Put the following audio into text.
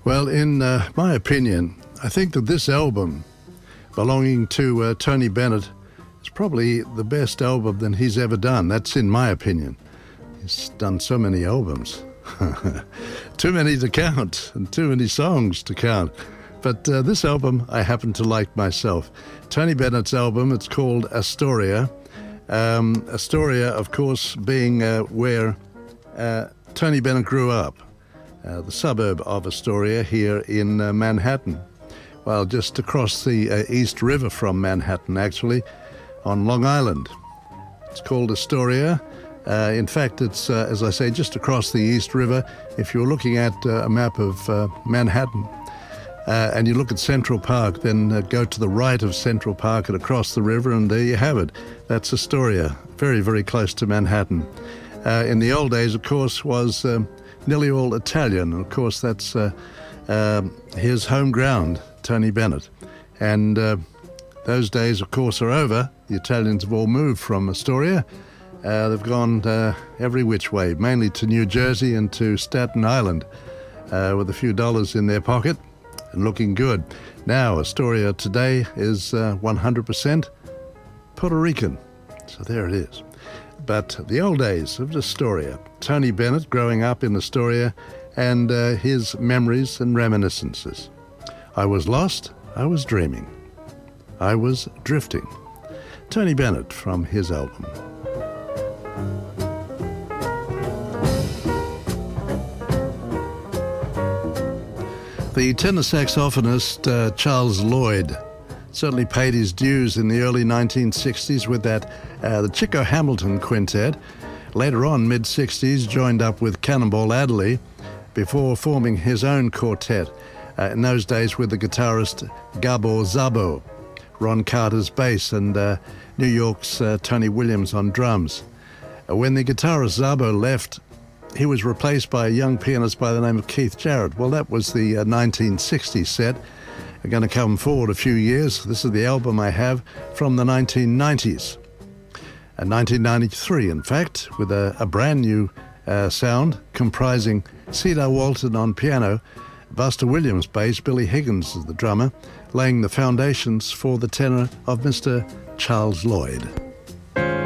Well, in my opinion, I think that this album, belonging to Tony Bennett, is probably the best album that he's ever done. That's in my opinion. He's done so many albums. Too many to count, and too many songs to count. But this album I happen to like myself. Tony Bennett's album, it's called Astoria. Astoria, of course, being where Tony Bennett grew up. The suburb of Astoria here in Manhattan. Well, just across the East River from Manhattan, actually, on Long Island. It's called Astoria. In fact, it's, as I say, just across the East River. If you're looking at a map of Manhattan and you look at Central Park, then go to the right of Central Park and across the river, and there you have it. That's Astoria, very, very close to Manhattan. In the old days, of course, was nearly all Italian. Of course, that's his home ground, Tony Bennett. And those days, of course, are over. The Italians have all moved from Astoria. They've gone every which way, mainly to New Jersey and to Staten Island, with a few dollars in their pocket and looking good. Now, Astoria today is 100% Puerto Rican. So there it is. But the old days of Astoria, Tony Bennett growing up in Astoria, and his memories and reminiscences. I was lost, I was dreaming, I was drifting. Tony Bennett from his album. The tenor saxophonist Charles Lloyd certainly paid his dues in the early 1960s with that the Chico Hamilton Quintet. Later on, mid-60s, joined up with Cannonball Adderley before forming his own quartet, in those days with the guitarist Gabo Szabo, Ron Carter's bass, and New York's Tony Williams on drums. When the guitarist Szabo left, he was replaced by a young pianist by the name of Keith Jarrett. Well, that was the 1960s set. We're going to come forward a few years. This is the album I have from the 1990s. 1993, in fact, with a brand new sound comprising Cedar Walton on piano, Buster Williams bass, Billy Higgins is the drummer, laying the foundations for the tenor of Mr. Charles Lloyd.